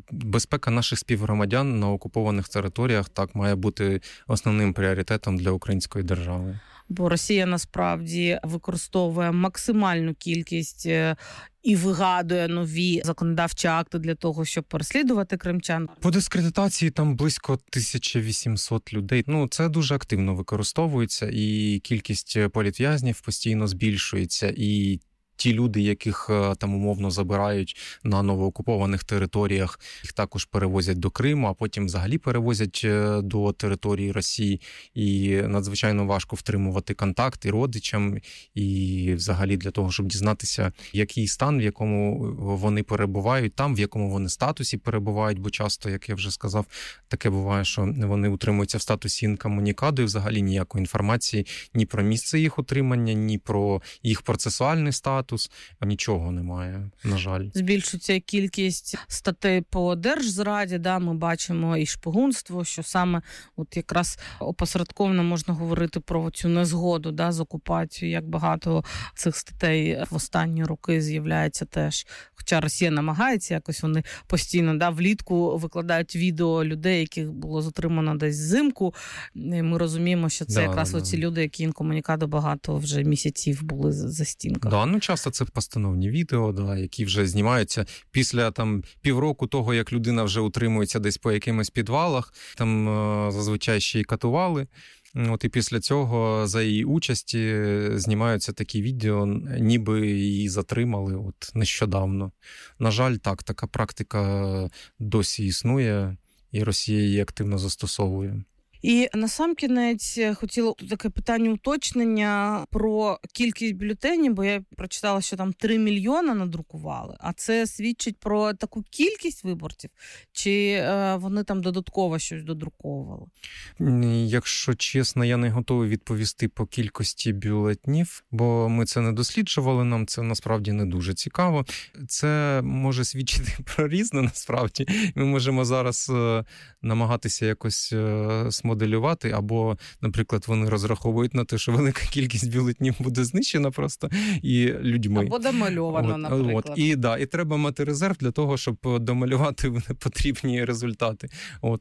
безпека наших співгромадян на окупованих територіях так має бути основним пріоритетом для української держави. Бо Росія насправді використовує максимальну кількість і вигадує нові законодавчі акти для того, щоб переслідувати кримчан. По дискредитації там близько 1800 людей. Це дуже активно використовується, і кількість політв'язнів постійно збільшується, і ті люди, яких там умовно забирають на новоокупованих територіях, їх також перевозять до Криму, а потім взагалі перевозять до території Росії. І надзвичайно важко втримувати контакт і родичам, і взагалі для того, щоб дізнатися, який стан, в якому вони перебувають там, в якому вони статусі перебувають, бо часто, як я вже сказав, таке буває, що вони утримуються в статусі інкомунікаду, і взагалі ніякої інформації ні про місце їх утримання, ні про їх процесуальний статус, нічого немає, на жаль. Збільшується кількість статей по держзраді, ми бачимо і шпигунство, що саме якраз опосередковано можна говорити про цю незгоду з окупацією, як багато цих статей в останні роки з'являється теж. Хоча Росія намагається, якось вони постійно влітку викладають відео людей, яких було затримано десь взимку. І ми розуміємо, що це якраз оці люди, які інкомунікадо багато вже місяців були за стінками. Часто це постановні відео, які вже знімаються після півроку того, як людина вже утримується десь по якимось підвалах, там зазвичай ще й катували. І після цього за її участі знімаються такі відео, ніби її затримали нещодавно. На жаль, така практика досі існує, і Росія її активно застосовує. І насамкінець хотіла таке питання уточнення про кількість бюлетенів, бо я прочитала, що там 3 мільйони надрукували, а це свідчить про таку кількість виборців, чи вони там додатково щось додруковували? Якщо чесно, я не готовий відповісти по кількості бюлетнів, бо ми це не досліджували, нам це насправді не дуже цікаво. Це може свідчити про різне насправді. Ми можемо зараз намагатися якось моделювати, або, наприклад, вони розраховують на те, що велика кількість бюлетнів буде знищена просто і людьми. Або домальовано, наприклад. І треба мати резерв для того, щоб домалювати потрібні результати.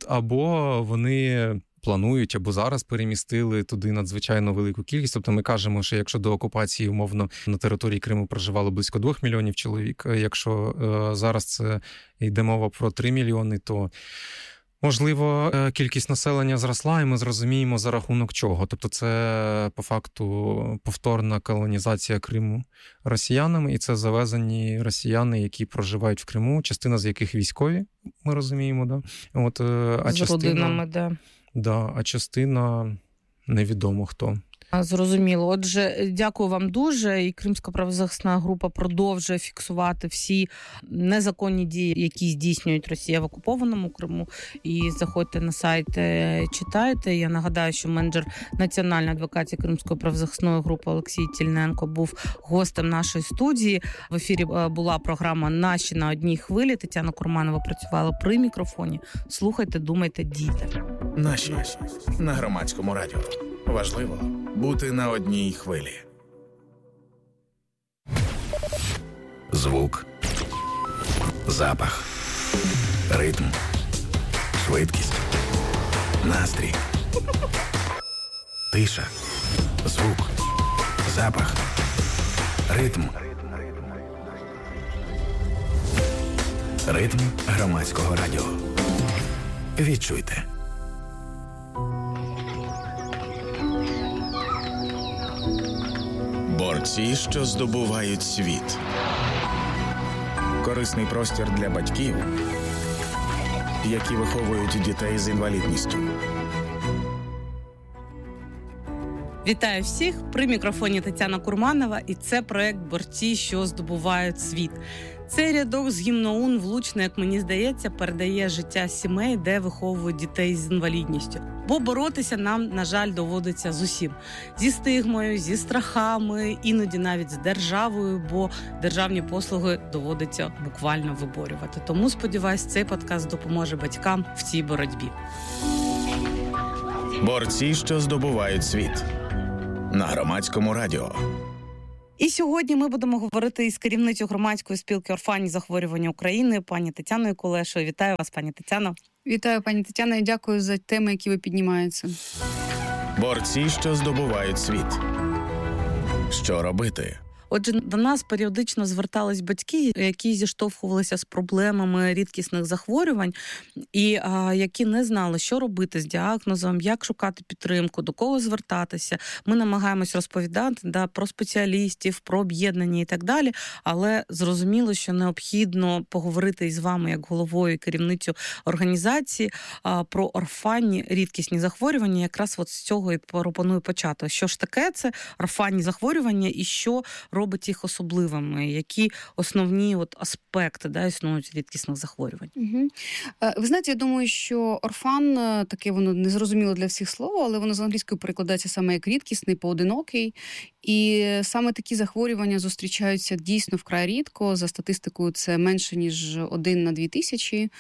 Або вони планують, або зараз перемістили туди надзвичайно велику кількість. Тобто ми кажемо, що якщо до окупації, умовно, на території Криму проживало близько 2 мільйонів чоловік, якщо зараз це йде мова про 3 мільйони, то можливо, кількість населення зросла, і ми зрозуміємо, за рахунок чого. Тобто це, по факту, повторна колонізація Криму росіянами, і це завезені росіяни, які проживають в Криму, частина з яких військові, ми розуміємо, з родинами, а частина невідомо хто. Зрозуміло. Отже, дякую вам дуже. І Кримська правозахисна група продовжує фіксувати всі незаконні дії, які здійснюють Росія в окупованому Криму. І заходьте на сайт, читайте. Я нагадаю, що менеджер Національної адвокації Кримської правозахисної групи Олексій Тільненко був гостем нашої студії. В ефірі була програма «Наші на одній хвилі». Тетяна Курманова працювала при мікрофоні. Слухайте, думайте, дійте. Наші на Громадському радіо. Важливо бути на одній хвилі. Звук, запах, ритм, швидкість, настрій, тиша, звук, запах, ритм. Ритм Громадського радіо. Відчуйте. Борці, що здобувають світ. Корисний простір для батьків, які виховують дітей з інвалідністю. Вітаю всіх! При мікрофоні Тетяна Курманова, і це проект «Борці, що здобувають світ». Цей рядок з гімну ОУН влучно, як мені здається, передає життя сімей, де виховують дітей з інвалідністю. Бо боротися нам, на жаль, доводиться з усім. Зі стигмою, зі страхами, іноді навіть з державою, бо державні послуги доводиться буквально виборювати. Тому, сподіваюсь, цей подкаст допоможе батькам в цій боротьбі. Борці, що здобувають світ. На Громадському радіо. І сьогодні ми будемо говорити із керівницею громадської спілки «Орфанні захворювання України» пані Тетяною Кулешою. Вітаю вас, пані Тетяно. Вітаю, пані Тетяно, і дякую за теми, які ви піднімаєте. Борці, що здобувають світ. Що робити? Отже, до нас періодично звертались батьки, які зіштовхувалися з проблемами рідкісних захворювань і які не знали, що робити з діагнозом, як шукати підтримку, до кого звертатися. Ми намагаємось розповідати про спеціалістів, про об'єднання і так далі, але зрозуміло, що необхідно поговорити із вами, як головою і керівницю організації, про орфанні рідкісні захворювання. Якраз от з цього і пропоную почати. Що ж таке це орфанні захворювання і що робить їх особливими? Які основні аспекти існують рідкісних захворювань? Угу. Ви знаєте, я думаю, що орфан, таке воно незрозуміло для всіх слово, але воно з англійської перекладається саме як рідкісний, поодинокий. І саме такі захворювання зустрічаються дійсно вкрай рідко. За статистикою це менше, ніж 1 на 2 тисячі.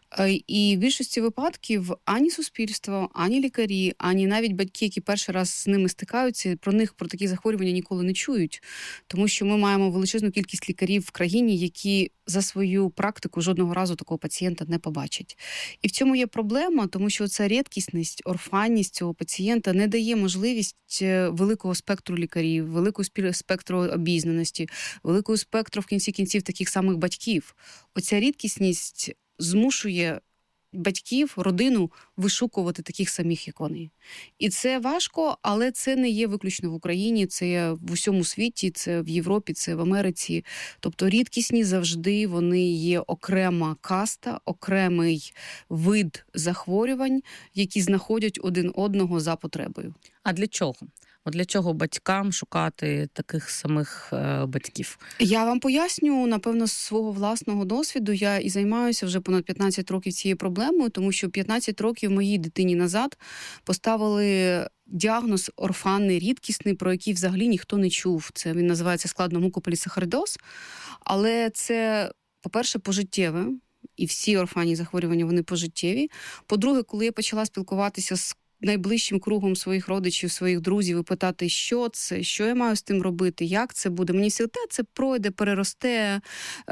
І в більшості випадків ані суспільство, ані лікарі, ані навіть батьки, які перший раз з ними стикаються, про такі захворювання ніколи не чують. Тому що ми маємо величезну кількість лікарів в країні, які за свою практику жодного разу такого пацієнта не побачать. І в цьому є проблема, тому що ця рідкісність, орфанність цього пацієнта не дає можливість великого спектру лікарів, великого спектру обізнаності, великого спектру в кінці кінців таких самих батьків. Оця рідкісність змушує батьків, родину вишукувати таких самих, як вони. І це важко, але це не є виключно в Україні, це є в усьому світі, це в Європі, це в Америці. Тобто рідкісні завжди вони є окрема каста, окремий вид захворювань, які знаходять один одного за потребою. А для чого? Для чого батькам шукати таких самих батьків? Я вам поясню, напевно, з свого власного досвіду. Я і займаюся вже понад 15 років цією проблемою, тому що 15 років моїй дитині назад поставили діагноз орфанний, рідкісний, про який взагалі ніхто не чув. Це він називається складно мукополісахаридоз. Але це, по-перше, пожиттєве. І всі орфанні захворювання, вони пожиттєві. По-друге, коли я почала спілкуватися з найближчим кругом своїх родичів, своїх друзів і питати, що це, що я маю з тим робити, як це буде. Мені всі, це пройде, переросте,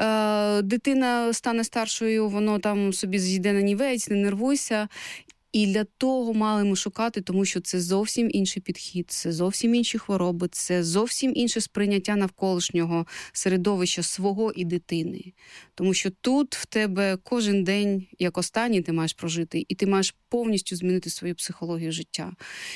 дитина стане старшою, воно там собі зійде на нівець, не нервуйся. І для того мали ми шукати, тому що це зовсім інший підхід, це зовсім інші хвороби, це зовсім інше сприйняття навколишнього середовища свого і дитини. Тому що тут в тебе кожен день, як останній, ти маєш прожити, і ти маєш повністю змінити свою психологію життя.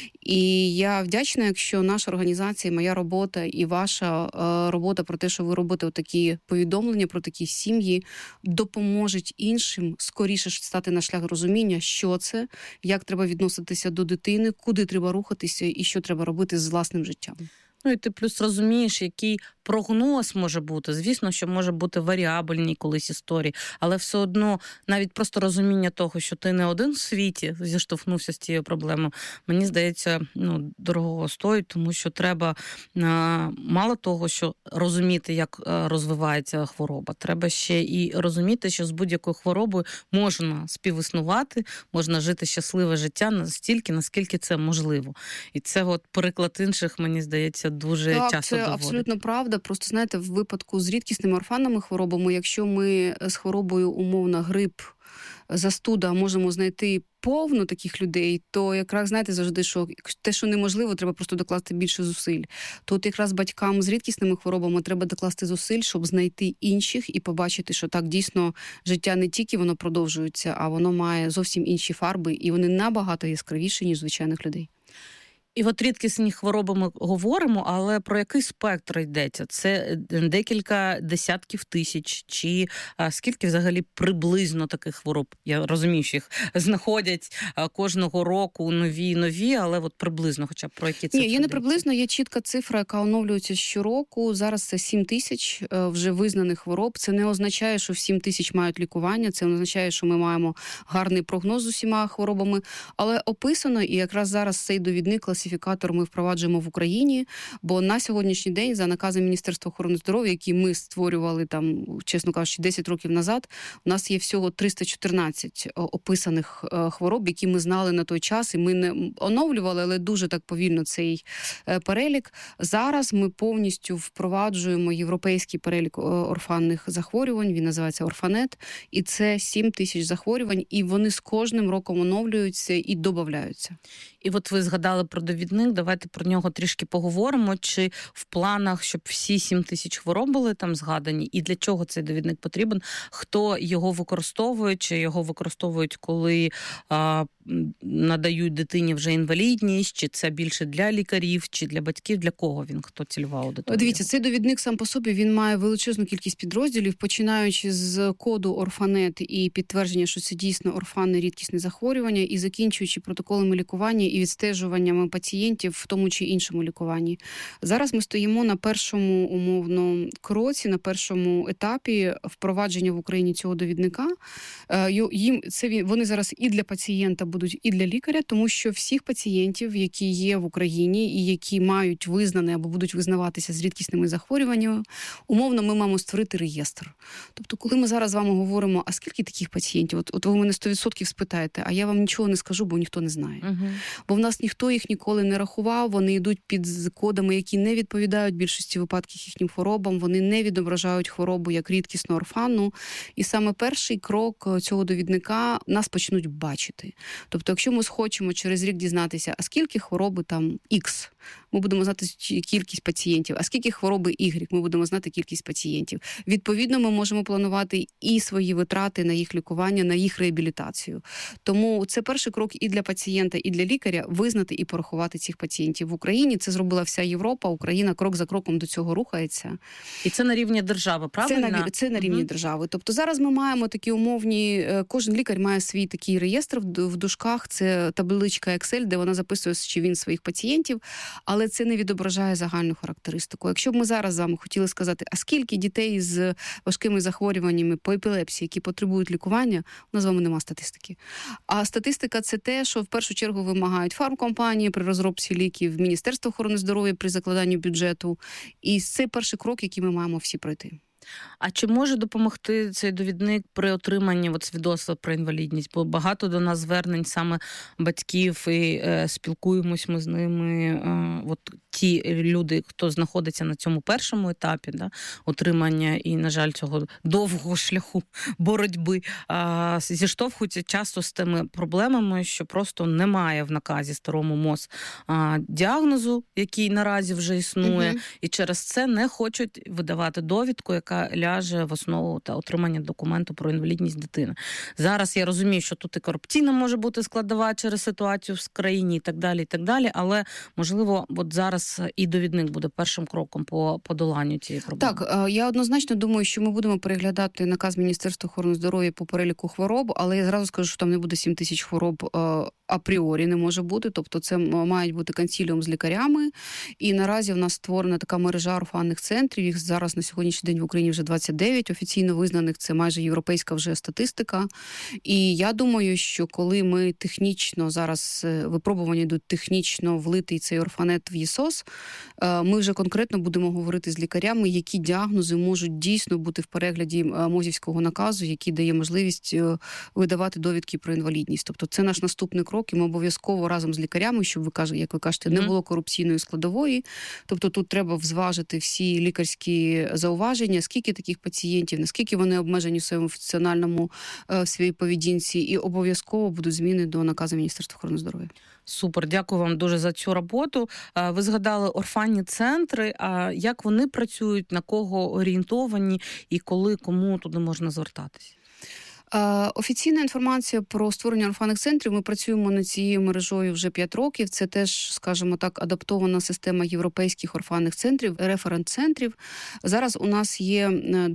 І я вдячна, якщо наша організація, моя робота і ваша робота про те, що ви робите такі повідомлення про такі сім'ї, допоможуть іншим скоріше стати на шлях розуміння, що це, як треба відноситися до дитини, куди треба рухатися і що треба робити з власним життям. І ти плюс розумієш, який прогноз може бути. Звісно, що може бути варіабельні колись історії, але все одно навіть просто розуміння того, що ти не один в світі зіштовхнувся з цією проблемою, мені здається, дорого стоїть, тому що треба мало того, що розуміти, як розвивається хвороба, треба ще і розуміти, що з будь-якою хворобою можна співіснувати, можна жити щасливе життя настільки, наскільки це можливо. І це приклад інших, мені здається, дуже часто доводить. Це абсолютно правда. Просто, знаєте, в випадку з рідкісними орфанними хворобами, якщо ми з хворобою, умовно, грип, застуда можемо знайти повно таких людей, то якраз, знаєте, завжди, що те, що неможливо, треба просто докласти більше зусиль. Тут якраз батькам з рідкісними хворобами треба докласти зусиль, щоб знайти інших і побачити, що так, дійсно, життя не тільки воно продовжується, а воно має зовсім інші фарби, і вони набагато яскравіші, ніж звичайних людей. І рідкісні хвороби ми говоримо, але про який спектр йдеться? Це декілька десятків тисяч? Чи скільки взагалі приблизно таких хвороб? Я розумію, що їх знаходять кожного року нові, але приблизно хоча б про які цифри? Ні, є не приблизно, є чітка цифра, яка оновлюється щороку. Зараз це 7 тисяч вже визнаних хвороб. Це не означає, що 7 тисяч мають лікування, це не означає, що ми маємо гарний прогноз з усіма хворобами, але описано, і якраз зараз цей довідник класифікатор ми впроваджуємо в Україні, бо на сьогоднішній день за наказом Міністерства охорони здоров'я, який ми створювали там, чесно кажучи, 10 років назад, у нас є всього 314 описаних хвороб, які ми знали на той час, і ми не оновлювали, але дуже так повільно цей перелік. Зараз ми повністю впроваджуємо європейський перелік орфанних захворювань, він називається Орфанет, і це 7 тисяч захворювань, і вони з кожним роком оновлюються і додаються. І от ви згадали про довідник, давайте про нього трішки поговоримо. Чи в планах, щоб всі 7 тисяч хвороб були там згадані, і для чого цей довідник потрібен? Хто його використовує, чи його використовують, коли надають дитині вже інвалідність, чи це більше для лікарів, чи для батьків, для кого він, хто цільова аудиторія? Дивіться, цей довідник сам по собі, він має величезну кількість підрозділів, починаючи з коду Орфанет і підтвердження, що це дійсно орфанне рідкісне захворювання, і закінчуючи протоколами лікування і відстежуваннями пацієнтів в тому чи іншому лікуванні. Зараз ми стоїмо на першому умовно кроці, на першому етапі впровадження в Україні цього довідника. Вони зараз і для пацієнта будуть, і для лікаря, тому що всіх пацієнтів, які є в Україні і які мають визнані або будуть визнаватися з рідкісними захворюваннями, умовно ми маємо створити реєстр. Тобто, коли ми зараз з вами говоримо, а скільки таких пацієнтів? От ви мене 100% спитаєте, а я вам нічого не скажу, бо ніхто не знає. Бо в нас ніхто їх ніколи не рахував, вони йдуть під кодами, які не відповідають більшості випадків їхнім хворобам, вони не відображають хворобу як рідкісну орфанну. І саме перший крок цього довідника нас почнуть бачити. Тобто, якщо ми схочемо через рік дізнатися, а скільки хвороби там X, ми будемо знати кількість пацієнтів, а скільки хвороби Y, ми будемо знати кількість пацієнтів. Відповідно, ми можемо планувати і свої витрати на їх лікування, на їх реабілітацію. Тому це перший крок і для пацієнта, і для лікаря визнати і порахувати цих пацієнтів. В Україні це зробила вся Європа, Україна крок за кроком до цього рухається. І це на рівні держави, правильно? Це на рівні держави. Тобто зараз ми маємо такі умовні, кожен лікар має свій такий реєстр в дужках, це табличка Excel, де вона записує, чи він своїх пацієнтів, але це не відображає загальну характеристику. Якщо б ми зараз з вами хотіли сказати, а скільки дітей з важкими захворюваннями по епілепсії, які потребують лікування, у нас з вами нема статистики. А статистика – це те, що в першу чергу вимагають фармкомпанії при розробці ліків, Міністерство охорони здоров'я при закладанні бюджету. І це перший крок, який ми маємо всі пройти. А чи може допомогти цей довідник при отриманні свідоцтва про інвалідність? Бо багато до нас звернень саме батьків, і спілкуємось ми з ними. Ті люди, хто знаходиться на цьому першому етапі, отримання і, на жаль, цього довгого шляху боротьби, зіштовхуються часто з тими проблемами, що просто немає в наказі старому МОЗ діагнозу, який наразі вже існує, і через це не хочуть видавати довідку, яка ляже в основу та отримання документу про інвалідність дитини. Зараз я розумію, що тут і корупційна може бути складова через ситуацію в країні і так далі, але, можливо, зараз і довідник буде першим кроком по подоланню цієї проблеми. Так, я однозначно думаю, що ми будемо переглядати наказ Міністерства охорони здоров'я по переліку хвороб, але я зразу скажу, що там не буде 7 тисяч хвороб апріорі, не може бути, тобто це мають бути консиліум з лікарями, і наразі в нас створена така мережа орфанних центрів, їх зараз на сьогоднішній день в Україні вже 29 офіційно визнаних, це майже європейська вже статистика. І я думаю, що коли ми технічно, зараз випробування йдуть технічно влитий цей орфанет в ЄСОС, ми вже конкретно будемо говорити з лікарями, які діагнози можуть дійсно бути в перегляді МОЗівського наказу, який дає можливість видавати довідки про інвалідність. Тобто це наш наступний крок, і ми обов'язково разом з лікарями, щоб, як ви кажете, не було корупційної складової. Тобто тут треба зважити всі лікарські зауваження, скільки таких пацієнтів, наскільки вони обмежені в своєму функціональному своїй поведінці, і обов'язково будуть зміни до наказу Міністерства охорони здоров'я. Супер, дякую вам дуже за цю роботу. Ви згадали орфанні центри, а як вони працюють, на кого орієнтовані і коли, кому туди можна звертатись? Офіційна інформація про створення орфанних центрів, ми працюємо над цією мережою вже 5 років. Це теж, скажімо так, адаптована система європейських орфанних центрів, референт-центрів. Зараз у нас є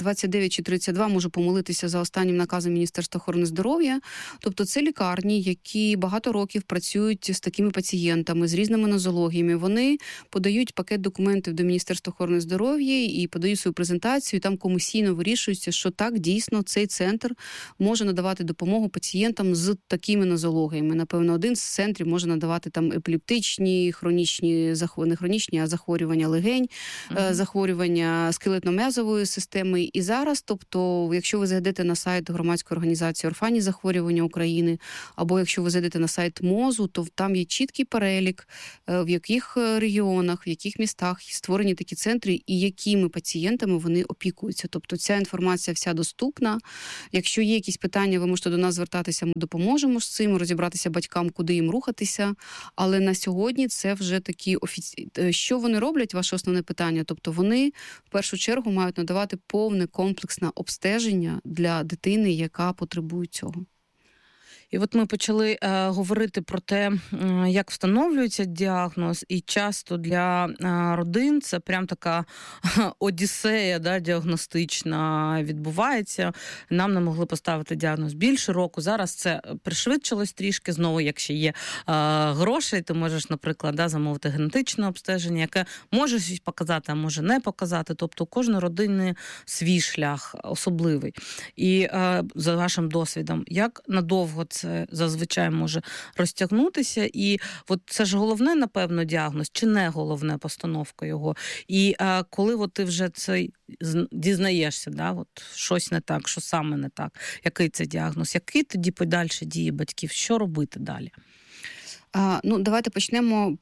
29 чи 32, можу помилитися за останнім наказом Міністерства охорони здоров'я. Тобто це лікарні, які багато років працюють з такими пацієнтами, з різними нозологіями. Вони подають пакет документів до Міністерства охорони здоров'я і подають свою презентацію, і там комісійно вирішується, що так, дійсно, цей центр може надавати допомогу пацієнтам з такими нозологіями. Напевно, один з центрів може надавати там епілептичні, хронічні, не хронічні, а захворювання легень, захворювання скелетно-м'язової системи. І зараз, тобто, якщо ви зайдете на сайт громадської організації «Орфанні захворювання України», або якщо ви зайдете на сайт МОЗу, то там є чіткий перелік, в яких регіонах, в яких містах створені такі центри і якими пацієнтами вони опікуються. Тобто ця інформація вся доступна. Якщо є якісь питання, ви можете до нас звертатися, ми допоможемо з цим, розібратися батькам, куди їм рухатися. Але на сьогодні це вже такі Що вони роблять, ваше основне питання? Тобто вони в першу чергу мають надавати повне комплексне обстеження для дитини, яка потребує цього. І от ми почали говорити про те, як встановлюється діагноз, і часто для родин це прям така одіссея, да, діагностична відбувається. Нам не могли поставити діагноз більше року. Зараз це пришвидшилось трішки. Знову, якщо є грошей, ти можеш, наприклад, да, замовити генетичне обстеження, яке може щось показати, а може не показати. Тобто у кожної родини свій шлях особливий. І за вашим досвідом, як надовго це зазвичай може розтягнутися, і от це ж головне, напевно, діагноз, чи не головне постановка його. І коли от ти вже це дізнаєшся, да, от щось не так, що саме не так, який це діагноз, які тоді подальші дії батьків, що робити далі? Давайте почнемо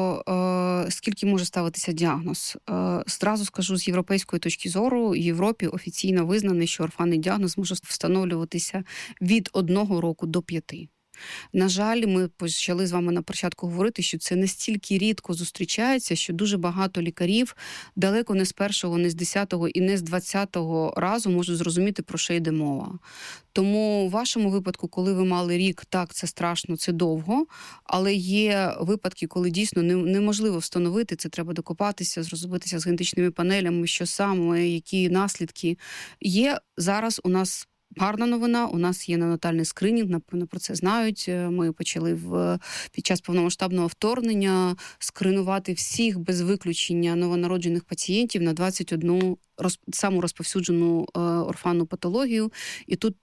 про скільки може ставитися діагноз. Зразу скажу, з європейської точки зору, в Європі офіційно визнано, що орфанний діагноз може встановлюватися від 1 року до 5. На жаль, ми почали з вами на початку говорити, що це настільки рідко зустрічається, що дуже багато лікарів далеко не з першого, не з 10-го і не з 20-го разу можуть зрозуміти, про що йде мова. Тому в вашому випадку, коли ви мали рік, так, це страшно, це довго, але є випадки, коли дійсно неможливо встановити, це треба докопатися, зробитися з генетичними панелями, що саме, які наслідки. Є зараз у нас гарна новина, у нас є неонатальний скринінг, напевно, про це знають. Ми почали під час повномасштабного вторгнення скринувати всіх без виключення новонароджених пацієнтів на 21 саму розповсюджену орфанну патологію. І тут,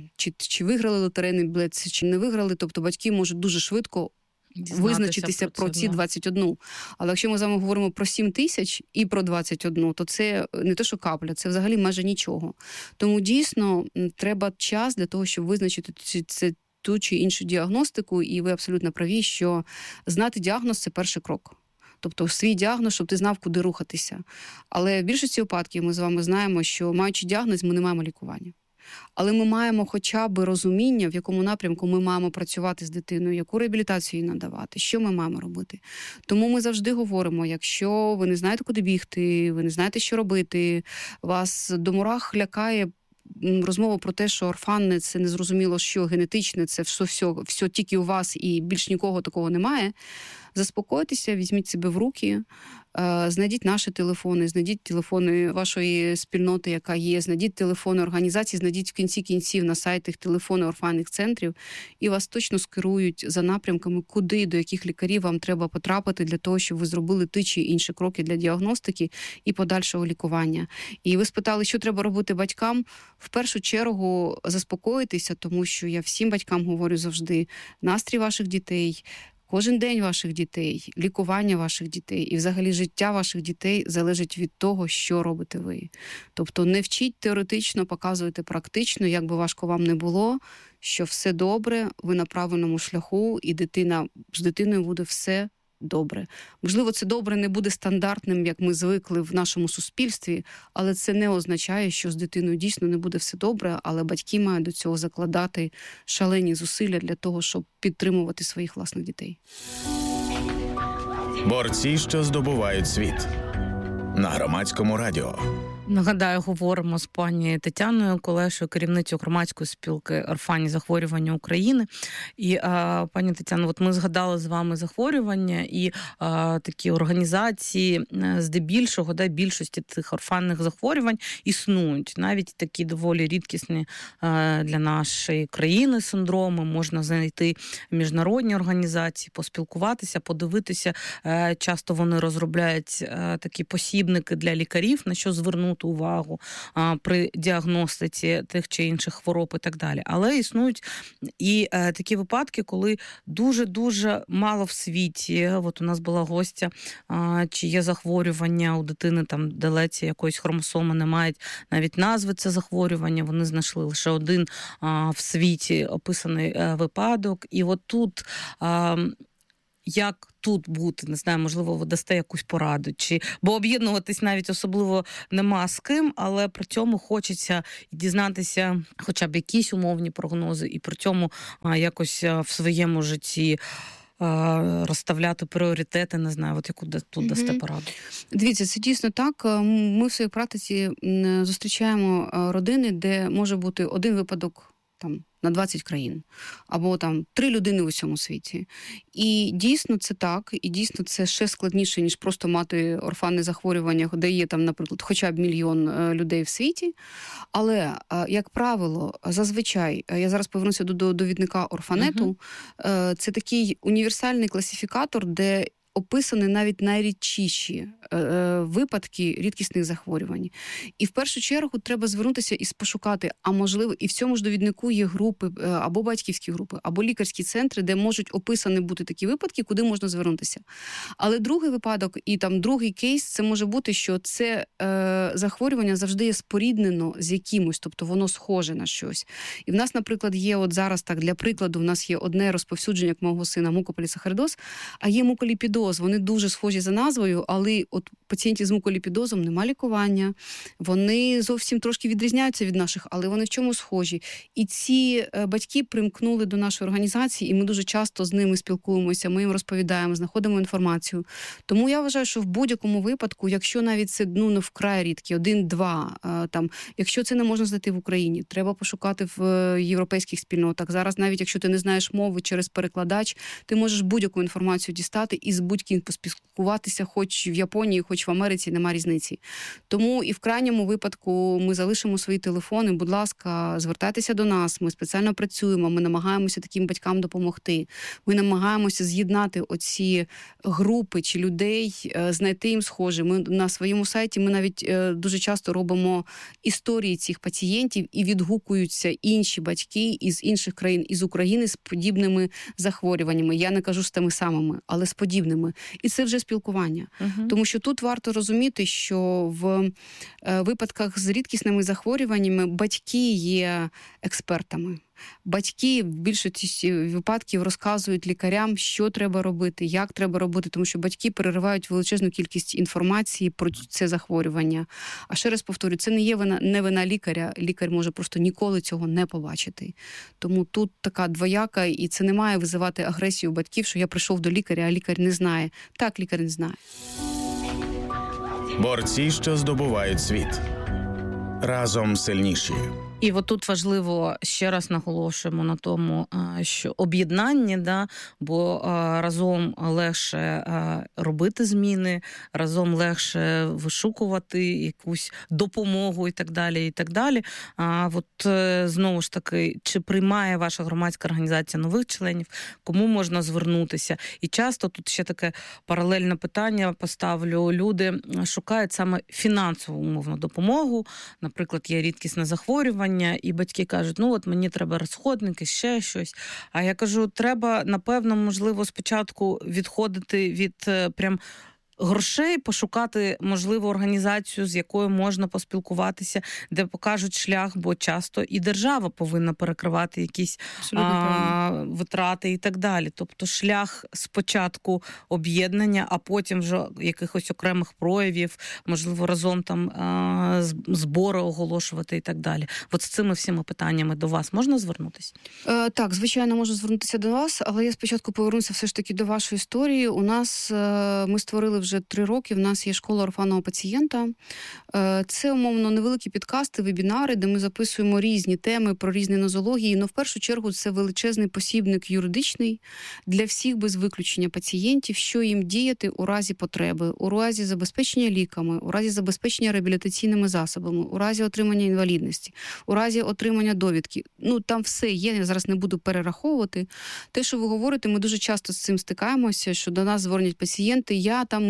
чи виграли лотерейний білет, чи не виграли, тобто батьки можуть дуже швидко визначитися про ці 21. Але якщо ми з вами говоримо про 7 тисяч і про 21, то це не те, що капля, це взагалі майже нічого. Тому дійсно треба час для того, щоб визначити ту чи іншу діагностику, і ви абсолютно праві, що знати діагноз – це перший крок. Тобто свій діагноз, щоб ти знав, куди рухатися. Але в більшості випадків ми з вами знаємо, що маючи діагноз, ми не маємо лікування. Але ми маємо хоча б розуміння, в якому напрямку ми маємо працювати з дитиною, яку реабілітацію їй надавати, що ми маємо робити. Тому ми завжди говоримо, якщо ви не знаєте, куди бігти, ви не знаєте, що робити, вас до мурах лякає розмова про те, що орфанне – це незрозуміло, що генетичне, це все тільки у вас і більш нікого такого немає. Заспокойтеся, візьміть себе в руки, знайдіть наші телефони, знайдіть телефони вашої спільноти, яка є, знайдіть телефони організації, знайдіть в кінці кінців на сайтах телефони орфанних центрів, і вас точно скерують за напрямками, куди, до яких лікарів вам треба потрапити для того, щоб ви зробили ті чи інші кроки для діагностики і подальшого лікування. І ви спитали, що треба робити батькам? В першу чергу заспокоїтися, тому що я всім батькам говорю завжди, настрій ваших дітей, кожен день ваших дітей, лікування ваших дітей і взагалі життя ваших дітей залежить від того, що робите ви. Тобто не вчіть теоретично, показуйте практично, як би важко вам не було, що все добре, ви на правильному шляху, і з дитиною буде все добре. Можливо, це добре не буде стандартним, як ми звикли в нашому суспільстві, але це не означає, що з дитиною дійсно не буде все добре, але батьки мають до цього закладати шалені зусилля для того, щоб підтримувати своїх власних дітей. Борці, що здобувають світ. На Громадському радіо. Нагадаю, говоримо з пані Тетяною Колешою, керівницею громадської спілки «Орфанні захворювання України». І, пані Тетяно, от ми згадали з вами захворювання і такі організації, здебільшого, більшості цих орфанних захворювань існують. Навіть такі доволі рідкісні для нашої країни синдроми. Можна знайти міжнародні організації, поспілкуватися, подивитися. Часто вони розробляють такі посібники для лікарів, на що звернути звернути увагу при діагностиці тих чи інших хвороб і так далі. Але існують і такі випадки, коли дуже-дуже мало в світі. От у нас була гостя, чи є захворювання у дитини, там делеція якоїсь хромосоми, не мають навіть назви це захворювання, вони знайшли лише один в світі описаний випадок. І от тут, як тут бути, не знаю, можливо, ви дасте якусь пораду, бо об'єднуватись навіть особливо нема з ким, але при цьому хочеться дізнатися хоча б якісь умовні прогнози і при цьому якось в своєму житті розставляти пріоритети, не знаю, от яку тут дасте пораду. Дивіться, це дійсно так. Ми в своїй практиці зустрічаємо родини, де може бути один випадок там на 20 країн, або там 3 людини в усьому світі. І дійсно це так, і дійсно це ще складніше, ніж просто мати орфанне захворювання, де є там, наприклад, хоча б 1 мільйон людей в світі. Але, як правило, зазвичай, я зараз повернуся до довідника Орфанету, це такий універсальний класифікатор, де описані навіть найрідчіші випадки рідкісних захворювань. І в першу чергу треба звернутися і пошукати, а можливо, і в цьому ж довіднику є групи, або батьківські групи, або лікарські центри, де можуть описані бути такі випадки, куди можна звернутися. Але другий випадок і там другий кейс, це може бути, що це захворювання завжди є споріднено з якимось, тобто воно схоже на щось. І в нас, наприклад, є от зараз так, для прикладу, в нас є одне розповсюдження, як мого сина, мукополісахаридоз, а є муколіпідоз. Вони дуже схожі за назвою, але от пацієнтів з муколіпідозом немає лікування. Вони зовсім трошки відрізняються від наших, але вони в чому схожі. І ці батьки примкнули до нашої організації, і ми дуже часто з ними спілкуємося, ми їм розповідаємо, знаходимо інформацію. Тому я вважаю, що в будь-якому випадку, якщо навіть це не вкрай рідкі, 1-2, там, якщо це не можна знайти в Україні, треба пошукати в європейських спільнотах. Зараз навіть якщо ти не знаєш мови через перекладач, ти можеш будь-яку інформацію дістати і з будь-ким поспілкуватися, хоч в Японії, хоч в Америці, нема різниці. Тому і в крайньому випадку ми залишимо свої телефони, будь ласка, звертайтеся до нас, ми спеціально працюємо, ми намагаємося таким батькам допомогти. Ми намагаємося з'єднати оці групи чи людей, знайти їм схожі. Ми на своєму сайті ми навіть дуже часто робимо історії цих пацієнтів і відгукуються інші батьки із інших країн, із України з подібними захворюваннями. Я не кажу з тими самими, але з подібними. І це вже спілкування. Тому що тут варто розуміти, що в випадках з рідкісними захворюваннями батьки є експертами. Батьки в більшості випадків розказують лікарям, що треба робити, як треба робити, тому що батьки переривають величезну кількість інформації про це захворювання. А ще раз повторю, це не є вина лікаря. Лікар може просто ніколи цього не побачити. Тому тут така двояка, і це не має визивати агресію батьків, що я прийшов до лікаря, а лікар не знає. Так, лікар не знає. Борці, що здобувають світ. Разом сильніші. І от тут важливо, ще раз наголошуємо на тому, що об'єднання, бо разом легше робити зміни, разом легше вишукувати якусь допомогу і так далі, і так далі. От знову ж таки, чи приймає ваша громадська організація нових членів, кому можна звернутися? І часто тут ще таке паралельне питання поставлю. Люди шукають саме фінансову умовну допомогу. Наприклад, є рідкісне захворювання, і батьки кажуть, от мені треба розходники, ще щось. А я кажу, треба, напевно, можливо, спочатку відходити від прям грошей, пошукати, можливо, організацію, з якою можна поспілкуватися, де покажуть шлях, бо часто і держава повинна перекривати якісь витрати і так далі. Тобто шлях спочатку об'єднання, а потім вже якихось окремих проявів, можливо, разом там збори оголошувати і так далі. От з цими всіма питаннями до вас можна звернутися? Так, звичайно, можу звернутися до вас, але я спочатку повернуся все ж таки до вашої історії. У нас, ми створили вже 3 роки, в нас є школа орфанного пацієнта. Це, умовно, невеликі підкасти, вебінари, де ми записуємо різні теми про різні нозології, але в першу чергу це величезний посібник юридичний для всіх без виключення пацієнтів, що їм діяти у разі потреби, у разі забезпечення ліками, у разі забезпечення реабілітаційними засобами, у разі отримання інвалідності, у разі отримання довідки. Там все є, я зараз не буду перераховувати. Те, що ви говорите, ми дуже часто з цим стикаємося, що до нас дзвонять пацієнти, ми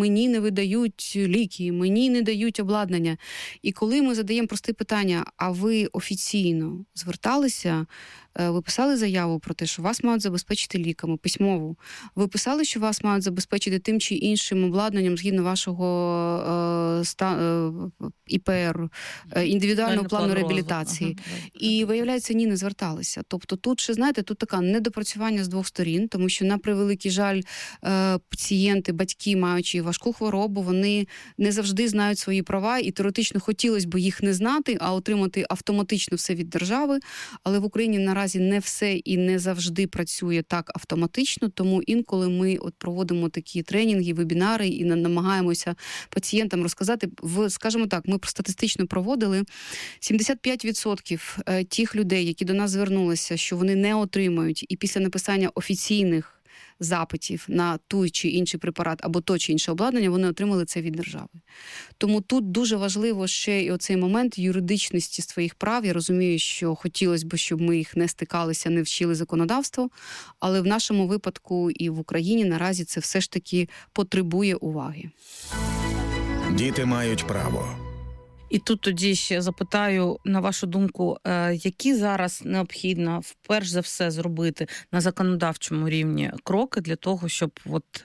мені не видають ліки, мені не дають обладнання. І коли ми задаємо просте питання, а ви офіційно зверталися, ви писали заяву про те, що вас мають забезпечити ліками, письмову. Ви писали, що вас мають забезпечити тим чи іншим обладнанням згідно вашого ІПР, індивідуального плану реабілітації. І, виявляється, ні, не зверталися. Тобто тут, ще, знаєте, тут таке недопрацювання з двох сторін, тому що, на превеликий жаль, пацієнти, батьки, маючи важку хворобу, вони не завжди знають свої права, і теоретично хотілося б їх не знати, а отримати автоматично все від держави. Але в Україні наразі не все і не завжди працює так автоматично, тому інколи ми проводимо такі тренінги, вебінари і намагаємося пацієнтам розказати. Скажімо так, ми статистично проводили 75% тих людей, які до нас звернулися, що вони не отримають, і після написання офіційних запитів на той чи інший препарат або то чи інше обладнання, вони отримали це від держави. Тому тут дуже важливо ще і оцей момент юридичності своїх прав. Я розумію, що хотілося б, щоб ми їх не стикалися, не вчили законодавство, але в нашому випадку і в Україні наразі це все ж таки потребує уваги. Діти мають право. І тут тоді ще запитаю, на вашу думку, які зараз необхідно, перш за все, зробити на законодавчому рівні кроки для того, щоб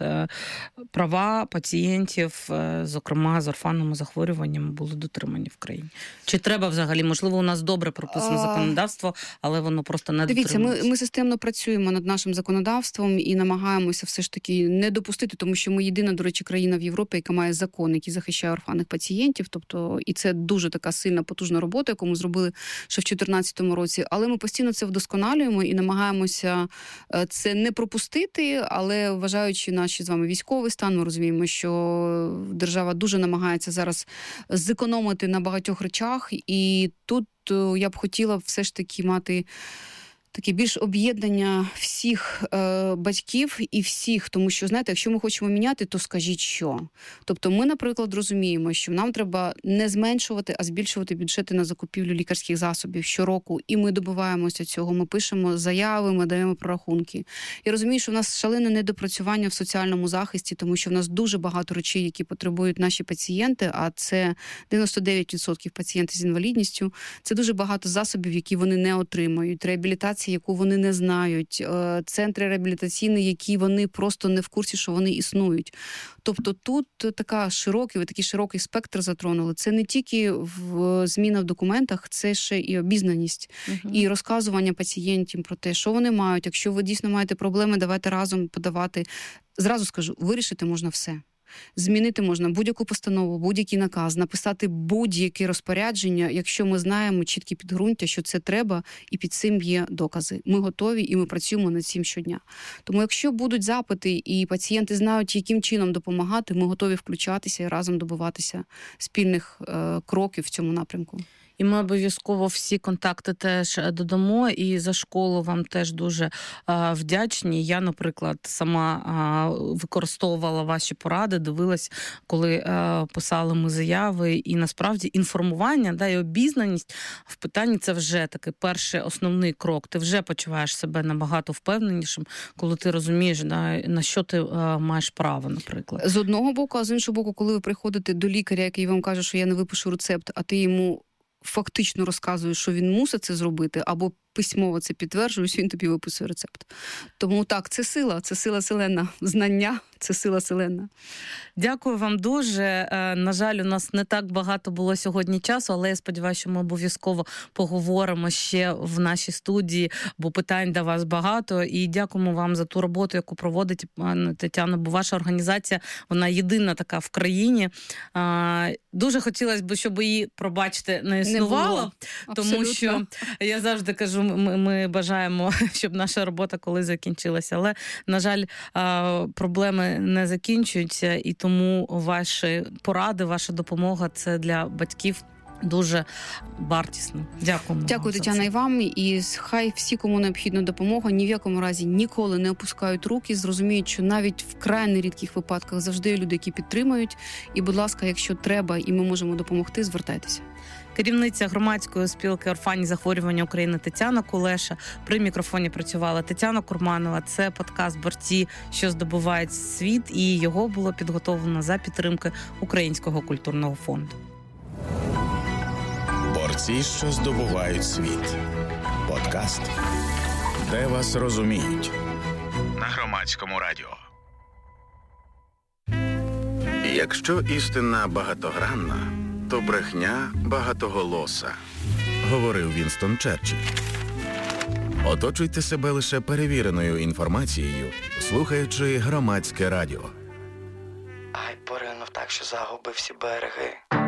права пацієнтів, зокрема з орфанними захворюваннями, були дотримані в країні? Чи треба взагалі? Можливо, у нас добре прописане законодавство, але воно просто не дотримується? Дивіться, ми системно працюємо над нашим законодавством і намагаємося все ж таки не допустити, тому що ми єдина, до речі, країна в Європі, яка має закон, який захищає орфанних пацієнтів, тобто і це дуже така сильна, потужна робота, яку ми зробили ще в 2014 році. Але ми постійно це вдосконалюємо і намагаємося це не пропустити, але вважаючи наш з вами військовий стан, ми розуміємо, що держава дуже намагається зараз зекономити на багатьох речах. І тут я б хотіла все ж таки мати таке більш об'єднання всіх батьків і всіх, тому що, знаєте, якщо ми хочемо міняти, то скажіть що. Тобто ми, наприклад, розуміємо, що нам треба не зменшувати, а збільшувати бюджети на закупівлю лікарських засобів щороку, і ми добиваємося цього, ми пишемо заяви, ми даємо прорахунки. Я розумію, що в нас шалене недопрацювання в соціальному захисті, тому що в нас дуже багато речей, які потребують наші пацієнти, а це 99% пацієнтів з інвалідністю. Це дуже багато засобів, які вони не отримають, реабілітація, яку вони не знають, центри реабілітаційні, які вони просто не в курсі, що вони існують. Тобто тут ви такий широкий спектр затронули. Це не тільки зміна в документах, це ще і обізнаність, і розказування пацієнтам про те, що вони мають. Якщо ви дійсно маєте проблеми, давайте разом подавати. Зразу скажу, вирішити можна все. Змінити можна будь-яку постанову, будь-який наказ, написати будь-яке розпорядження, якщо ми знаємо чіткі підґрунтя, що це треба, і під цим є докази. Ми готові і ми працюємо над цим щодня. Тому якщо будуть запити і пацієнти знають, яким чином допомагати, ми готові включатися і разом добиватися спільних кроків в цьому напрямку. І ми обов'язково всі контакти теж додамо, і за школу вам теж дуже вдячні. Я, наприклад, сама використовувала ваші поради, дивилась, коли писали ми заяви, і насправді інформування, і обізнаність в питанні – це вже такий перший основний крок. Ти вже почуваєш себе набагато впевненішим, коли ти розумієш, на що ти маєш право, наприклад. З одного боку, а з іншого боку, коли ви приходите до лікаря, який вам каже, що я не випишу рецепт, а ти йому фактично розказує, що він мусить це зробити, або письмово це підтверджуєш, він тобі виписує рецепт. Тому так, це сила селена. Знання – це сила селена. Дякую вам дуже. На жаль, у нас не так багато було сьогодні часу, але я сподіваюся, що ми обов'язково поговоримо ще в нашій студії, бо питань до вас багато. І дякуємо вам за ту роботу, яку проводить Тетяна, бо ваша організація, вона єдина така в країні. Дуже хотілося б, щоб її, пробачте, не існувало, тому що я завжди кажу, ми бажаємо, щоб наша робота колись закінчилася. Але, на жаль, проблеми не закінчуються, і тому ваші поради, ваша допомога – це для батьків дуже вартісно. Дякуємо. Дякую, Тетяна, і вам. І хай всі, кому необхідна допомога, ні в якому разі ніколи не опускають руки, зрозуміють, що навіть в крайне рідких випадках завжди є люди, які підтримують. І, будь ласка, якщо треба і ми можемо допомогти, звертайтеся. керівниця громадської спілки орфанні захворювання України Тетяна Кулеша. При мікрофоні працювала Тетяна Курманова. Це подкаст «Борці, що здобувають світ», і його було підготовлено за підтримки Українського культурного фонду. Борці, що здобувають світ. Подкаст, де вас розуміють. На Громадському радіо. Якщо істина багатогранна, то брехня багатоголоса, говорив Вінстон Черчилль. Оточуйте себе лише перевіреною інформацією, слухаючи Громадське радіо. Ай, поринув так, що загубив всі береги.